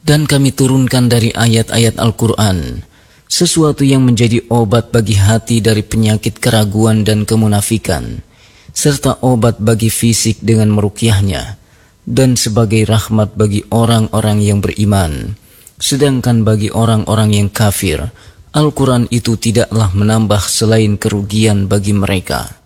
Dan kami turunkan dari ayat-ayat Al-Quran sesuatu yang menjadi obat bagi hati dari penyakit keraguan dan kemunafikan, serta obat bagi fisik dengan meruqyahnya, dan sebagai rahmat bagi orang-orang yang beriman. Sedangkan bagi orang-orang yang kafir, Al-Quran itu tidaklah menambah selain kerugian bagi mereka.